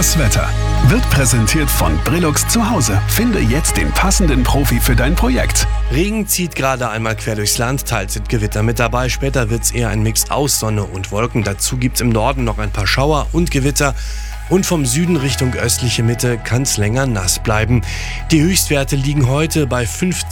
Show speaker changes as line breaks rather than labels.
Das Wetter wird präsentiert von Brillux zu Hause. Finde jetzt den passenden Profi für dein Projekt.
Regen zieht gerade einmal quer durchs Land, teils sind Gewitter mit dabei. Später wird es eher ein Mix aus Sonne und Wolken. Dazu gibt es im Norden noch ein paar Schauer und Gewitter. Und vom Süden Richtung östliche Mitte kann es länger nass bleiben. Die Höchstwerte liegen heute bei 15